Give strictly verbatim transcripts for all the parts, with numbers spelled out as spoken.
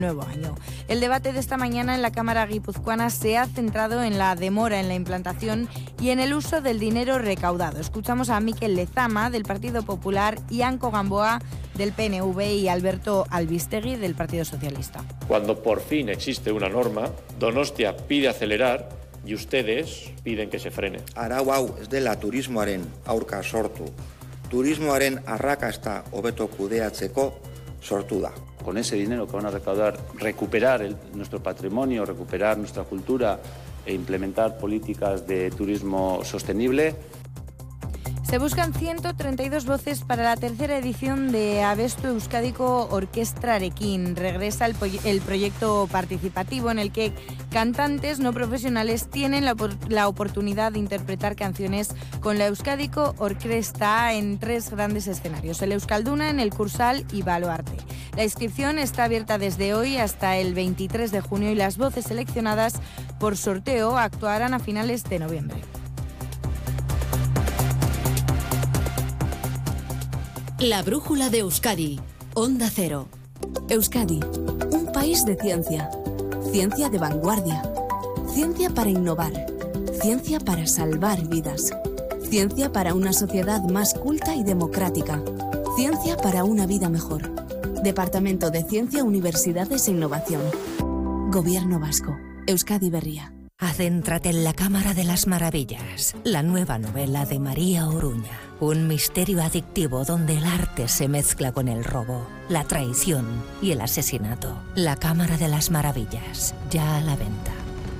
nuevo año. El debate de esta mañana en la Cámara guipuzcoana se ha centrado en la demora en la implantación y en el uso del dinero recaudado. Escuchamos a Mikel Lezama del Partido Popular, Ianco Gamboa del P N V y Alberto Albistegui del Partido Socialista. Cuando por fin existe una norma, Donostia pide acelerar y ustedes piden que se frene. Arau hau ez dela turismoaren aurka sortu. Turismoaren arrakasta hobeto kudeatzeko sortu da. Con ese dinero que van a recaudar, recuperar el, nuestro patrimonio, recuperar nuestra cultura e implementar políticas de turismo sostenible. Se buscan ciento treinta y dos voces para la tercera edición de Abestu Euskadiko Orkestrarekin. Regresa el, el proyecto participativo en el que cantantes no profesionales tienen la, la oportunidad de interpretar canciones con la Euskadiko Orkestra en tres grandes escenarios: el Euskalduna, en el Cursal y Baluarte. La inscripción está abierta desde hoy hasta el veintitrés de junio y las voces seleccionadas por sorteo actuarán a finales de noviembre. La brújula de Euskadi, Onda Cero. Euskadi, un país de ciencia. Ciencia de vanguardia. Ciencia para innovar. Ciencia para salvar vidas. Ciencia para una sociedad más culta y democrática. Ciencia para una vida mejor. Departamento de Ciencia, Universidades e Innovación. Gobierno Vasco. Euskadi Berria. Adéntrate en la Cámara de las Maravillas, la nueva novela de María Oruña. Un misterio adictivo donde el arte se mezcla con el robo, la traición y el asesinato. La Cámara de las Maravillas, ya a la venta.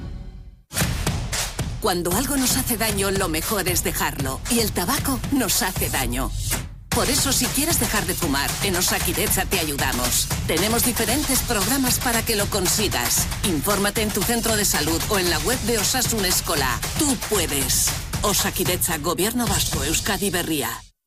Cuando algo nos hace daño, lo mejor es dejarlo. Y el tabaco nos hace daño. Por eso, si quieres dejar de fumar, en Osakidetza te ayudamos. Tenemos diferentes programas para que lo consigas. Infórmate en tu centro de salud o en la web de Osasun Eskola. Tú puedes. Osakidetza, Gobierno Vasco, Euskadi Berria.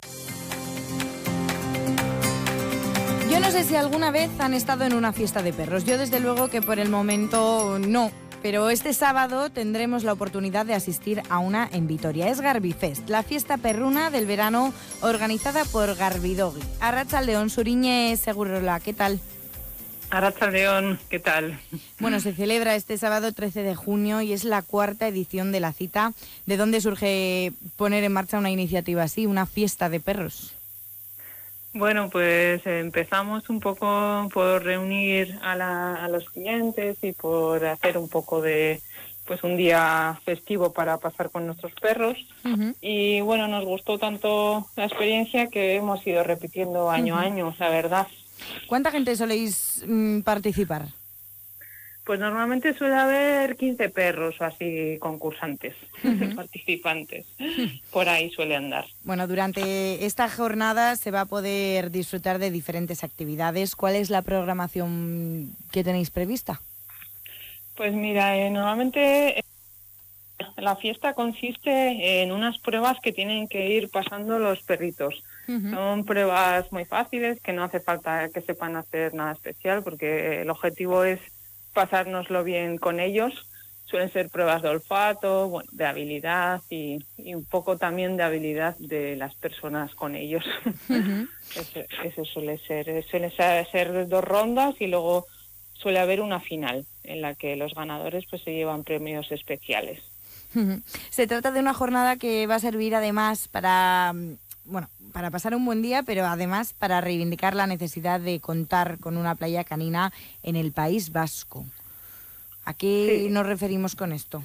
Yo no sé si alguna vez han estado en una fiesta de perros. Yo desde luego que por el momento no. Pero este sábado tendremos la oportunidad de asistir a una en Vitoria. Es Garbifest, la fiesta perruna del verano organizada por Garbidogi. Arratsaldeon, Suriñe Segurola, ¿qué tal? Arratsaldeon, ¿qué tal? Bueno, se celebra este sábado trece de junio y es la cuarta edición de la cita. ¿De dónde surge poner en marcha una iniciativa así, una fiesta de perros? Bueno, pues empezamos un poco por reunir a, la, a los clientes y por hacer un poco de, pues un día festivo para pasar con nuestros perros. Uh-huh. Y bueno, nos gustó tanto la experiencia que hemos ido repitiendo año uh-huh. a año, la verdad. ¿Cuánta gente soléis mmm, participar? Pues normalmente suele haber quince perros o así concursantes, uh-huh. participantes. Por ahí suele andar. Bueno, durante esta jornada se va a poder disfrutar de diferentes actividades. ¿Cuál es la programación que tenéis prevista? Pues mira, eh, normalmente eh, la fiesta consiste en unas pruebas que tienen que ir pasando los perritos. Uh-huh. Son pruebas muy fáciles, que no hace falta que sepan hacer nada especial, porque el objetivo es pasárnoslo bien con ellos. Suelen ser pruebas de olfato, bueno, de habilidad y, y un poco también de habilidad de las personas con ellos. Uh-huh. eso, eso suele ser, suele ser dos rondas y luego suele haber una final en la que los ganadores pues se llevan premios especiales. Uh-huh. Se trata de una jornada que va a servir además para, bueno, para pasar un buen día, pero además para reivindicar la necesidad de contar con una playa canina en el País Vasco. ¿A qué sí. nos referimos con esto?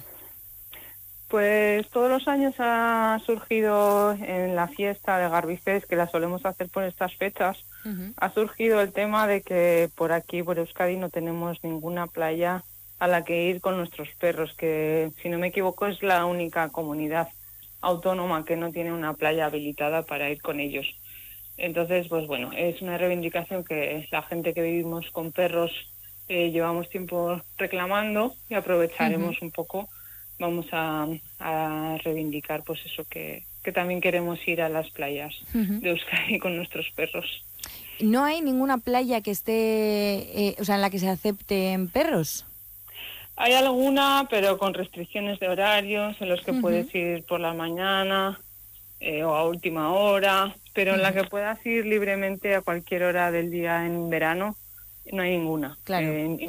Pues todos los años ha surgido en la fiesta de Garbifest, que la solemos hacer por estas fechas, uh-huh. ha surgido el tema de que por aquí, por Euskadi, no tenemos ninguna playa a la que ir con nuestros perros, que si no me equivoco es la única comunidad autónoma que no tiene una playa habilitada para ir con ellos. Entonces, pues bueno, es una reivindicación que la gente que vivimos con perros eh, llevamos tiempo reclamando y aprovecharemos uh-huh. un poco. Vamos a, a reivindicar pues eso, que, que también queremos ir a las playas uh-huh. de Euskadi con nuestros perros. ¿No hay ninguna playa que esté, eh, o sea, en la que se acepten perros? Hay alguna, pero con restricciones de horarios, en los que uh-huh. puedes ir por la mañana eh, o a última hora, pero uh-huh. en la que puedas ir libremente a cualquier hora del día en verano, no hay ninguna. Claro. Eh,